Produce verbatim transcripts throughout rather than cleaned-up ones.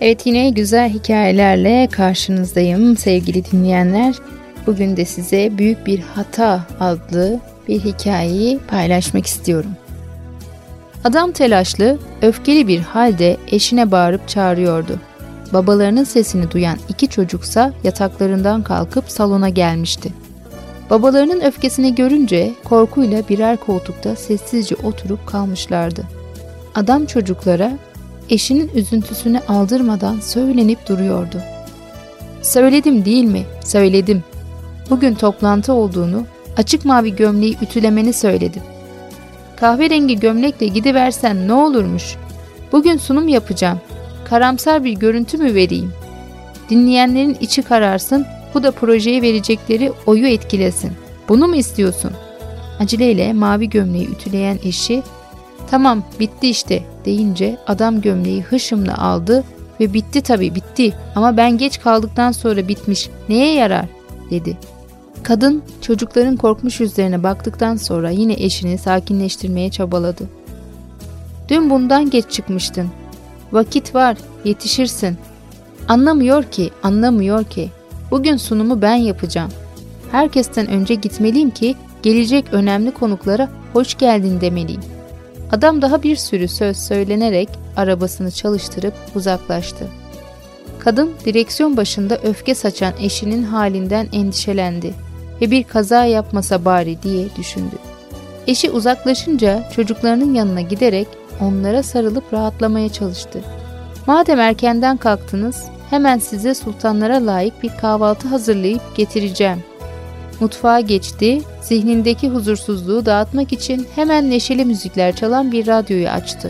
Evet, yine güzel hikayelerle karşınızdayım sevgili dinleyenler. Bugün de size Büyük Bir Hata adlı bir hikayeyi paylaşmak istiyorum. Adam telaşlı, öfkeli bir halde eşine bağırıp çağırıyordu. Babalarının sesini duyan iki çocuksa yataklarından kalkıp salona gelmişti. Babalarının öfkesini görünce korkuyla birer koltukta sessizce oturup kalmışlardı. Adam çocuklara eşinin üzüntüsünü aldırmadan söylenip duruyordu. "Söyledim değil mi? Söyledim. Bugün toplantı olduğunu, açık mavi gömleği ütülemeni söyledim. Kahverengi gömlekle gidiversen ne olurmuş? Bugün sunum yapacağım. Karamsar bir görüntü mü vereyim? Dinleyenlerin içi kararsın, bu da projeye verecekleri oyu etkilesin. Bunu mu istiyorsun?" Aceleyle mavi gömleği ütüleyen eşi, "Tamam, bitti işte," deyince adam gömleği hışımla aldı ve "Bitti tabii, bitti ama ben geç kaldıktan sonra bitmiş. Neye yarar?" dedi. Kadın çocukların korkmuş yüzlerine baktıktan sonra yine eşini sakinleştirmeye çabaladı. "Dün bundan geç çıkmıştın. Vakit var, yetişirsin. Anlamıyor ki, anlamıyor ki. Bugün sunumu ben yapacağım. Herkesten önce gitmeliyim ki gelecek önemli konuklara hoş geldin demeliyim." Adam daha bir sürü söz söylenerek arabasını çalıştırıp uzaklaştı. Kadın direksiyon başında öfke saçan eşinin halinden endişelendi ve bir kaza yapmasa bari diye düşündü. Eşi uzaklaşınca çocuklarının yanına giderek onlara sarılıp rahatlamaya çalıştı. "Madem erkenden kalktınız, hemen size sultanlara layık bir kahvaltı hazırlayıp getireceğim." Mutfağa geçti, zihnindeki huzursuzluğu dağıtmak için hemen neşeli müzikler çalan bir radyoyu açtı.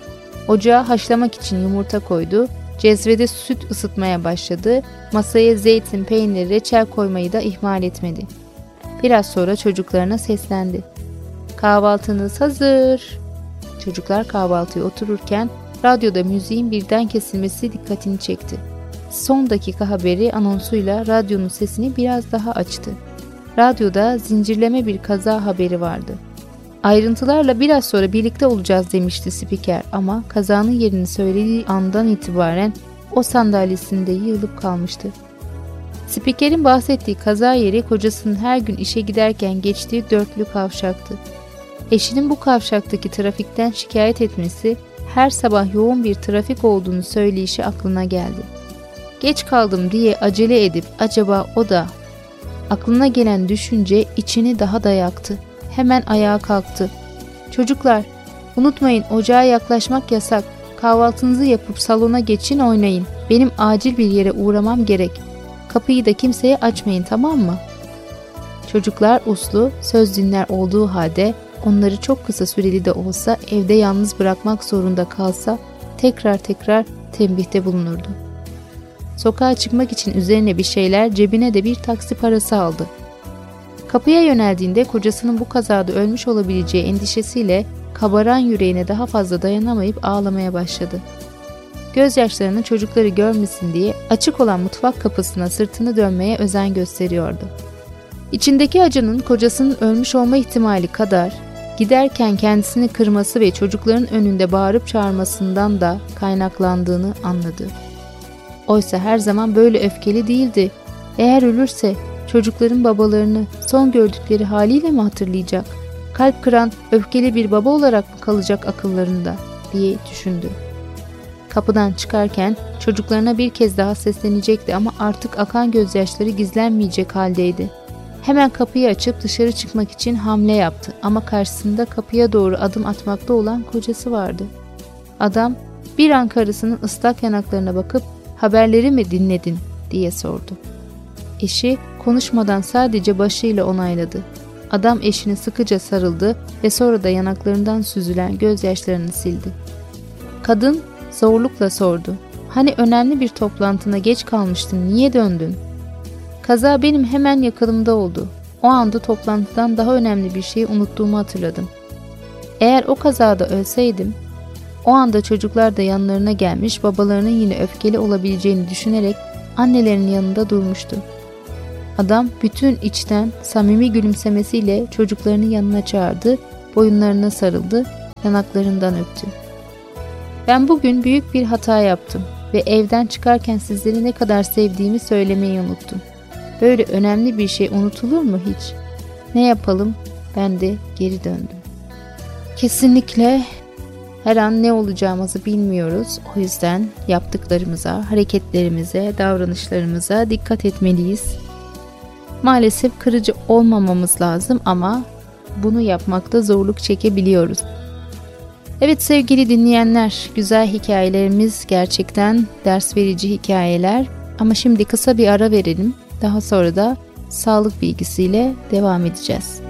Ocağa haşlamak için yumurta koydu, cezvede süt ısıtmaya başladı, masaya zeytin, peynir, reçel koymayı da ihmal etmedi. Biraz sonra çocuklarına seslendi. "Kahvaltınız hazır." Çocuklar kahvaltıya otururken radyoda müziğin birden kesilmesi dikkatini çekti. Son dakika haberi anonsuyla radyonun sesini biraz daha açtı. Radyoda zincirleme bir kaza haberi vardı. "Ayrıntılarla biraz sonra birlikte olacağız," demişti spiker ama kazanın yerini söylediği andan itibaren o sandalyesinde yığılıp kalmıştı. Spikerin bahsettiği kaza yeri kocasının her gün işe giderken geçtiği dörtlü kavşaktı. Eşinin bu kavşaktaki trafikten şikayet etmesi, her sabah yoğun bir trafik olduğunu söyleyişi aklına geldi. Geç kaldım diye acele edip acaba o da... Aklına gelen düşünce içini daha da yaktı. Hemen ayağa kalktı. "Çocuklar, unutmayın ocağa yaklaşmak yasak. Kahvaltınızı yapıp salona geçin, oynayın. Benim acil bir yere uğramam gerek. Kapıyı da kimseye açmayın, tamam mı?" Çocuklar uslu, söz dinler olduğu halde onları çok kısa süreli de olsa evde yalnız bırakmak zorunda kalsa tekrar tekrar tembihte bulunurdu. Sokağa çıkmak için üzerine bir şeyler, cebine de bir taksi parası aldı. Kapıya yöneldiğinde kocasının bu kazada ölmüş olabileceği endişesiyle kabaran yüreğine daha fazla dayanamayıp ağlamaya başladı. Gözyaşlarını çocukları görmesin diye açık olan mutfak kapısına sırtını dönmeye özen gösteriyordu. İçindeki acının kocasının ölmüş olma ihtimali kadar giderken kendisini kırması ve çocukların önünde bağırıp çağırmasından da kaynaklandığını anladı. Oysa her zaman böyle öfkeli değildi. Eğer ölürse çocukların babalarını son gördükleri haliyle mi hatırlayacak? Kalp kıran, öfkeli bir baba olarak mı kalacak akıllarında diye düşündü. Kapıdan çıkarken çocuklarına bir kez daha seslenecekti ama artık akan gözyaşları gizlenmeyecek haldeydi. Hemen kapıyı açıp dışarı çıkmak için hamle yaptı ama karşısında kapıya doğru adım atmakta olan kocası vardı. Adam bir an karısının ıslak yanaklarına bakıp "Haberleri mi dinledin?" diye sordu. Eşi konuşmadan sadece başıyla onayladı. Adam eşine sıkıca sarıldı ve sonra da yanaklarından süzülen gözyaşlarını sildi. Kadın zorlukla sordu. "Hani önemli bir toplantına geç kalmıştın, niye döndün?" "Kaza benim hemen yakınımda oldu. O anda toplantıdan daha önemli bir şeyi unuttuğumu hatırladım. Eğer o kazada ölseydim, o anda çocuklar da yanlarına gelmiş, babalarının yine öfkeli olabileceğini düşünerek annelerinin yanında durmuştu." Adam bütün içten samimi gülümsemesiyle çocuklarını yanına çağırdı, boyunlarına sarıldı, yanaklarından öptü. Ben bugün büyük bir hata yaptım ve evden çıkarken sizleri ne kadar sevdiğimi söylemeyi unuttum. Böyle önemli bir şey unutulur mu hiç? Ne yapalım? Ben de geri döndüm. Kesinlikle her an ne olacağımızı bilmiyoruz. O yüzden yaptıklarımıza, hareketlerimize, davranışlarımıza dikkat etmeliyiz. Maalesef kırıcı olmamamız lazım ama bunu yapmakta zorluk çekebiliyoruz. Evet sevgili dinleyenler, güzel hikayelerimiz gerçekten ders verici hikayeler. Ama şimdi kısa bir ara verelim. Daha sonra da sağlık bilgisiyle devam edeceğiz.